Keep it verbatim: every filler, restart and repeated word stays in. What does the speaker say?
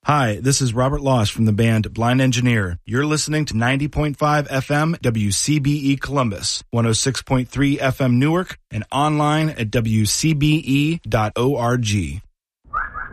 Hi, this is Robert Loss from the band Blind Engineer. You're listening to ninety point five F M W C B E Columbus, one oh six point three F M Newark, and online at W C B E dot org.